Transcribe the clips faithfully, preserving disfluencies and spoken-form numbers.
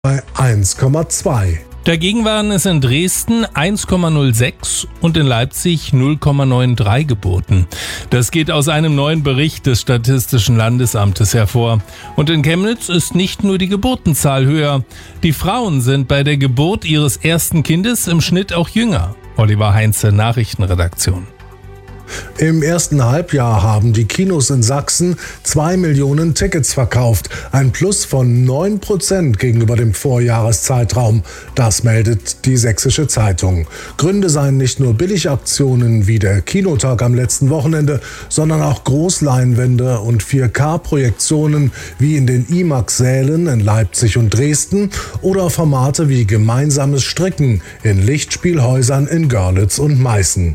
bei eins Komma zwei. Dagegen waren es in Dresden eins Komma null sechs und in Leipzig null Komma dreiundneunzig Geburten. Das geht aus einem neuen Bericht des Statistischen Landesamtes hervor. Und in Chemnitz ist nicht nur die Geburtenzahl höher. Die Frauen sind bei der Geburt ihres ersten Kindes im Schnitt auch jünger. Oliver Heinze, Nachrichtenredaktion. Im ersten Halbjahr haben die Kinos in Sachsen zwei Millionen Tickets verkauft. Ein Plus von neun Prozent gegenüber dem Vorjahreszeitraum. Das meldet die Sächsische Zeitung. Gründe seien nicht nur Billigaktionen wie der Kinotag am letzten Wochenende, sondern auch Großleinwände und vier K-Projektionen wie in den IMAX-Sälen in Leipzig und Dresden oder Formate wie gemeinsames Stricken in Lichtspielhäusern in Görlitz und Meißen.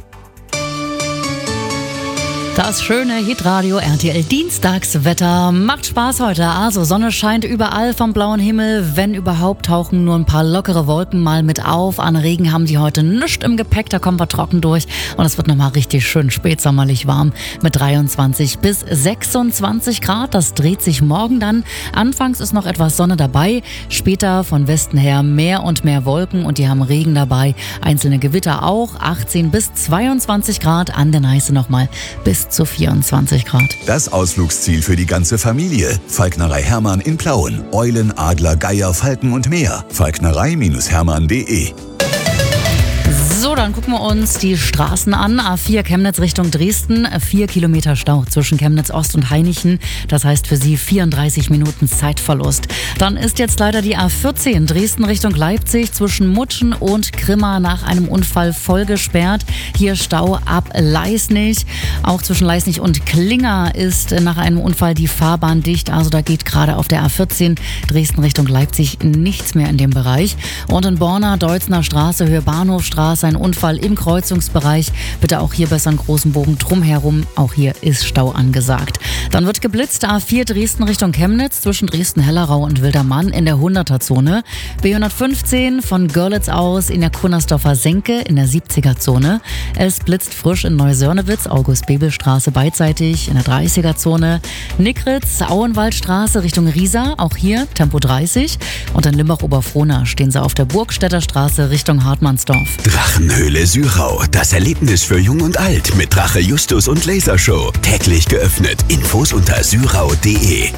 Das schöne Hitradio R T L Dienstagswetter macht Spaß heute. Also Sonne scheint überall vom blauen Himmel. Wenn überhaupt, tauchen nur ein paar lockere Wolken mal mit auf. An Regen haben die heute nichts im Gepäck, da kommen wir trocken durch. Und es wird nochmal richtig schön spätsommerlich warm mit dreiundzwanzig bis sechsundzwanzig Grad. Das dreht sich morgen dann. Anfangs ist noch etwas Sonne dabei. Später von Westen her mehr und mehr Wolken und die haben Regen dabei. Einzelne Gewitter auch. achtzehn bis zweiundzwanzig Grad. An der Neiße nochmal bis zu vierundzwanzig Grad. Das Ausflugsziel für die ganze Familie. Falknerei Hermann in Plauen. Eulen, Adler, Geier, Falken und mehr. falknerei Bindestrich hermann punkt de. So, dann gucken wir uns die Straßen an. A vier Chemnitz Richtung Dresden. Vier Kilometer Stau zwischen Chemnitz Ost und Hainichen. Das heißt für Sie vierunddreißig Minuten Zeitverlust. Dann ist jetzt leider die A vierzehn Dresden Richtung Leipzig zwischen Mutschen und Grimma nach einem Unfall voll gesperrt. Hier Stau ab Leisnig. Auch zwischen Leisnig und Klinger ist nach einem Unfall die Fahrbahn dicht. Also da geht gerade auf der A vierzehn Dresden Richtung Leipzig nichts mehr in dem Bereich. Und in Borna, Deutzner Straße, Höhe Bahnhofstraße, ein Unfall im Kreuzungsbereich. Bitte auch hier besser einen großen Bogen drumherum. Auch hier ist Stau angesagt. Dann wird geblitzt. A vier Dresden Richtung Chemnitz zwischen Dresden-Hellerau und Wildermann in der hunderter-Zone. B hundertfünfzehn von Görlitz aus in der Kunnersdorfer Senke in der siebziger-Zone. Es blitzt frisch in Neusörnewitz, August-Bebel-Straße beidseitig in der dreißiger-Zone. Nickritz, Auenwaldstraße Richtung Riesa, auch hier Tempo dreißig. Und in Limbach-Oberfrohna stehen sie auf der Burgstädter Straße Richtung Hartmannsdorf. Drachenhöhle Sürau. Das Erlebnis für Jung und Alt mit Drache Justus und Lasershow. Täglich geöffnet. Infos unter sürau punkt de.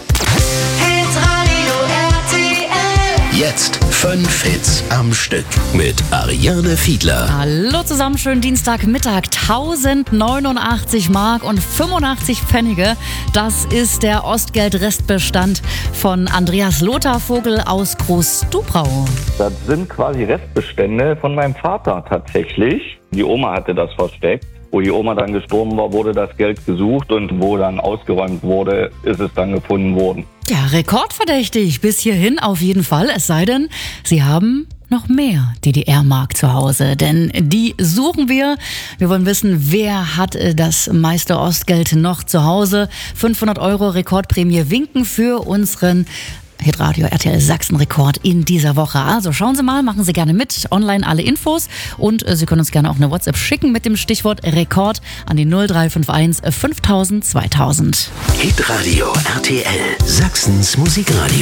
Jetzt fünf Hits am Stück mit Ariane Fiedler. Hallo zusammen, schönen Dienstagmittag. tausendneunundachtzig Mark und fünfundachtzig Pfennige. Das ist der Ostgeld-Restbestand von Andreas Lothar-Vogel aus Groß-Dubrau. Das sind quasi Restbestände von meinem Vater tatsächlich. Die Oma hatte das versteckt. Wo die Oma dann gestorben war, wurde das Geld gesucht und wo dann ausgeräumt wurde, ist es dann gefunden worden. Ja, rekordverdächtig bis hierhin auf jeden Fall. Es sei denn, Sie haben noch mehr D D R-Mark zu Hause, denn die suchen wir. Wir wollen wissen, wer hat das meiste Ostgeld noch zu Hause. fünfhundert Euro Rekordprämie winken für unseren Hitradio R T L Sachsen-Rekord in dieser Woche. Also schauen Sie mal, machen Sie gerne mit. Online alle Infos und äh, Sie können uns gerne auch eine WhatsApp schicken mit dem Stichwort Rekord an die null drei fünf eins fünftausend zweitausend. Hitradio R T L Sachsens Musikradio.